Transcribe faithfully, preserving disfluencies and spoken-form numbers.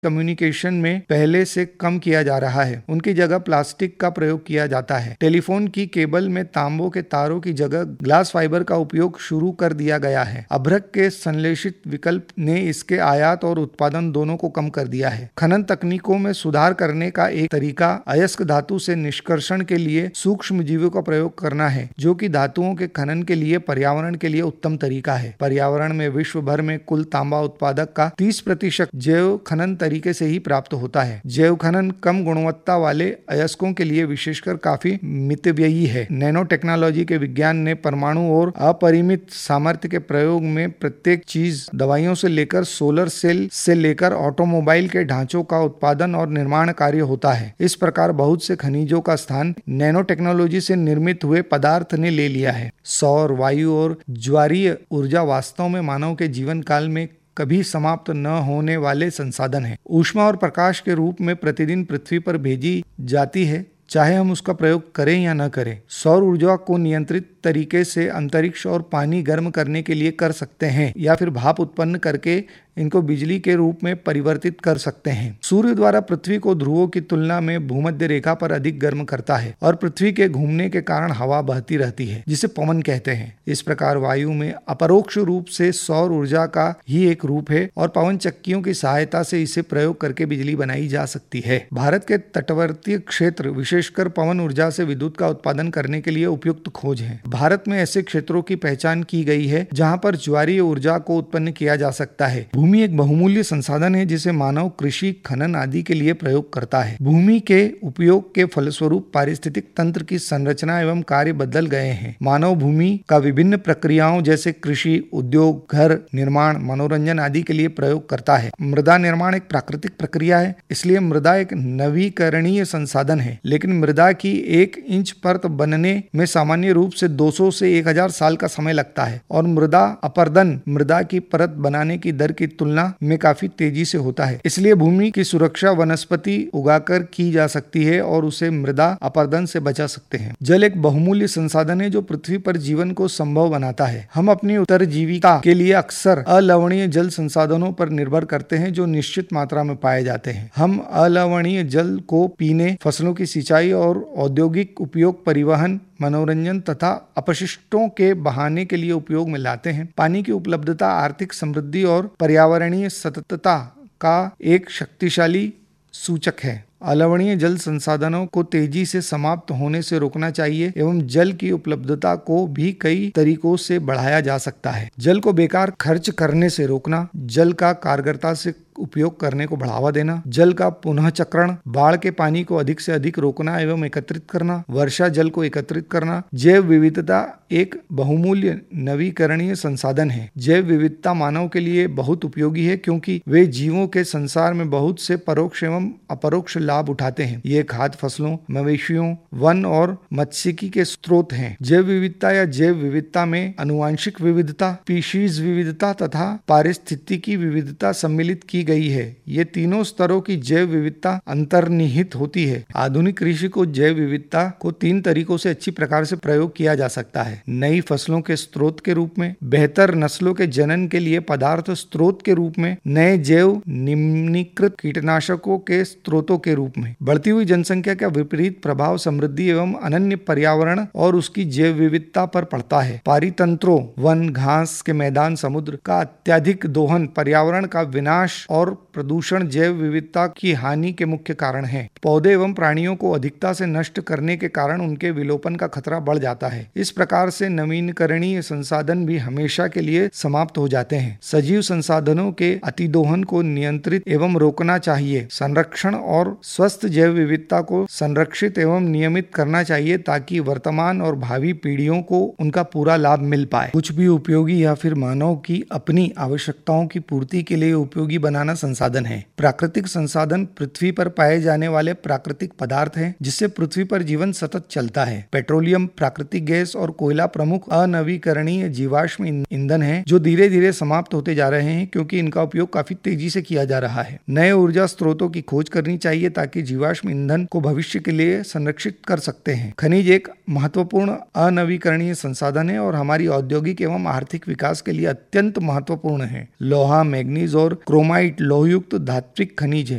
Communication में पहले से कम किया जा रहा है। उनकी जगह प्लास्टिक का प्रयोग किया जाता है। टेलीफोन की केबल में तांबों के तारों की जगह ग्लास फाइबर का उपयोग शुरू कर दिया गया है। अभ्रक के संश्लेषित विकल्प ने इसके आयात और उत्पादन दोनों को कम कर दिया है। खनन तकनीकों में सुधार करने का एक तरीका अयस्क धातु से निष्कर्षण के लिए सूक्ष्म जीवों का प्रयोग करना है, जो कि धातुओं के खनन के लिए पर्यावरण के लिए उत्तम तरीका है। पर्यावरण में विश्व भर में कुल तांबा उत्पादक का तीस प्रतिशत जैव खनन तरीके से ही प्राप्त होता है। जैव खनन कम गुणवत्ता वाले अयस्कों के लिए विशेषकर काफी मितव्ययी है। नैनो टेक्नोलॉजी के विज्ञान ने परमाणु और अपरिमित सामर्थ्य के प्रयोग में प्रत्येक चीज, दवाइयों से लेकर सोलर सेल से लेकर ऑटोमोबाइल के ढांचों का उत्पादन और निर्माण कार्य होता है। इस प्रकार बहुत से खनिजों का स्थान नैनो टेक्नोलॉजी से निर्मित हुए पदार्थ ने ले लिया है। सौर, वायु और ज्वारीय ऊर्जा वास्तव में मानव के जीवन काल में कभी समाप्त न होने वाले संसाधन है। ऊष्मा और प्रकाश के रूप में प्रतिदिन पृथ्वी पर भेजी जाती है, चाहे हम उसका प्रयोग करें या न करें। सौर ऊर्जा को नियंत्रित तरीके से अंतरिक्ष और पानी गर्म करने के लिए कर सकते हैं, या फिर भाप उत्पन्न करके इनको बिजली के रूप में परिवर्तित कर सकते हैं। सूर्य द्वारा पृथ्वी को ध्रुवों की तुलना में भूमध्य रेखा पर अधिक गर्म करता है और पृथ्वी के घूमने के कारण हवा बहती रहती है, जिसे पवन कहते हैं। इस प्रकार वायु में अपरोक्ष रूप से सौर ऊर्जा का ही एक रूप है और पवन चक्कियों की सहायता से इसे प्रयोग करके बिजली बनाई जा सकती है। भारत के तटवर्ती क्षेत्र विशेषकर पवन ऊर्जा से विद्युत का उत्पादन करने के लिए उपयुक्त खोज है। भारत में ऐसे क्षेत्रों की पहचान की गई है जहां पर ज्वारीय ऊर्जा को उत्पन्न किया जा सकता है। भूमि एक बहुमूल्य संसाधन है जिसे मानव कृषि, खनन आदि के लिए प्रयोग करता है। भूमि के उपयोग के फलस्वरूप पारिस्थितिक तंत्र की संरचना एवं कार्य बदल गए हैं। मानव भूमि का विभिन्न प्रक्रियाओं जैसे कृषि, उद्योग, घर निर्माण, मनोरंजन आदि के लिए प्रयोग करता है। मृदा निर्माण एक प्राकृतिक प्रक्रिया है, इसलिए मृदा एक नवीकरणीय संसाधन है। लेकिन मृदा की एक इंच परत बनने में सामान्य रूप से दो सौ से एक हज़ार साल का समय लगता है और मृदा अपरदन मृदा की परत बनाने की दर की तुलना में काफी तेजी से होता है। इसलिए भूमि की सुरक्षा वनस्पति उगाकर की जा सकती है और उसे मृदा अपरदन से बचा सकते हैं। जल एक बहुमूल्य संसाधन है जो पृथ्वी पर जीवन को संभव बनाता है। हम अपनी उत्तरजीविता के लिए अक्सर अलवणीय जल संसाधनों पर निर्भर करते हैं जो निश्चित मात्रा में पाए जाते हैं। हम अलवणीय जल को पीने, फसलों की सिंचाई और औद्योगिक उपयोग, परिवहन, मनोरंजन तथा अपशिष्टों के बहाने के लिए उपयोग में लाते हैं। पानी की उपलब्धता आर्थिक समृद्धि और पर्यावरणीय सततता का एक शक्तिशाली सूचक है। अलवणीय जल संसाधनों को तेजी से समाप्त होने से रोकना चाहिए एवं जल की उपलब्धता को भी कई तरीकों से बढ़ाया जा सकता है। जल को बेकार खर्च करने से रोकना, जल का कारगरता से उपयोग करने को बढ़ावा देना, जल का पुनः चक्रण, बाढ़ के पानी को अधिक से अधिक रोकना एवं एकत्रित करना, वर्षा जल को एकत्रित करना। जैव विविधता एक बहुमूल्य नवीकरणीय संसाधन है। जैव विविधता मानव के लिए बहुत उपयोगी है क्योंकि वे जीवों के संसार में बहुत से परोक्ष एवं अपरोक्ष लाभ उठाते हैं। ये खाद्य फसलों, मवेशियों, वन और मत्स्यिकी के स्रोत हैं। जैव विविधता या जैव विविधता में आनुवांशिक विविधता, स्पीशीज विविधता तथा पारिस्थितिकी विविधता सम्मिलित की गई है। ये तीनों स्तरों की जैव विविधता अंतर्निहित होती है। आधुनिक कृषि को जैव विविधता को तीन तरीकों से अच्छी प्रकार से प्रयोग किया जा सकता है। नई फसलों के स्रोत के रूप में, बेहतर नस्लों के जनन के लिए पदार्थ स्रोत के रूप में, नए जैव निम्नीकृत कीटनाशकों के स्रोतों के रूप में। बढ़ती हुई जनसंख्या का विपरीत प्रभाव समृद्धि एवं अनन्य पर्यावरण और उसकी जैव विविधता पर पड़ता है। पारितंत्रों, वन, घास के मैदान, समुद्र का अत्यधिक दोहन, पर्यावरण का विनाश और प्रदूषण जैव विविधता की हानि के मुख्य कारण है। पौधे एवं प्राणियों को अधिकता से नष्ट करने के कारण उनके विलोपन का खतरा बढ़ जाता है। इस प्रकार से नवीनकरणीय संसाधन भी हमेशा के लिए समाप्त हो जाते हैं। सजीव संसाधनों के अतिदोहन को नियंत्रित एवं रोकना चाहिए। संरक्षण और स्वस्थ जैव विविधता को संरक्षित एवं नियमित करना चाहिए ताकि वर्तमान और भावी पीढ़ियों को उनका पूरा लाभ मिल पाए। कुछ भी उपयोगी या फिर मानव की अपनी आवश्यकताओं की पूर्ति के लिए उपयोगी बनाना संसाधन है। प्राकृतिक संसाधन पृथ्वी पर पाए जाने वाले प्राकृतिक पदार्थ हैं जिससे पृथ्वी पर जीवन सतत चलता है। पेट्रोलियम, प्राकृतिक गैस और कोयला प्रमुख अनवीकरणीय जीवाश्म ईंधन हैं जो धीरे धीरे समाप्त होते जा रहे हैं क्योंकि इनका उपयोग काफी तेजी से किया जा रहा है। नए ऊर्जा स्रोतों की खोज करनी चाहिए ताकि जीवाश्म ईंधन को भविष्य के लिए संरक्षित कर सकते हैं। खनिज एक महत्वपूर्ण अनवीकरणीय संसाधन है और हमारी औद्योगिक एवं आर्थिक विकास के लिए अत्यंत महत्वपूर्ण है। लोहा, मैग्नीज और क्रोमाइट लोहयुक्त धात्विक खनिज है